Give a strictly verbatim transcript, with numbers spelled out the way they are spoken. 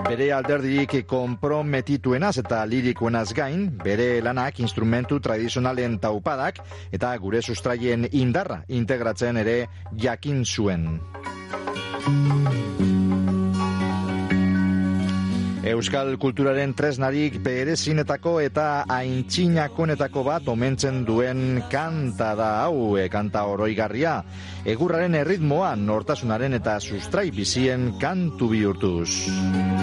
Bere alderdirik konprometituenaz eta lirikoenaz gain, bere lanak instrumentu tradizionalen taupadak eta gure sustraien indarra integratzen ere jakin zuen. Euskal kulturaren tresnarik berezinetako eta aintzinakoenetako bat omentzen duen kanta da hau, kanta oroigarria. Egurraren erritmoan, nortasunaren eta sustrai bizien kantu bihurtuz.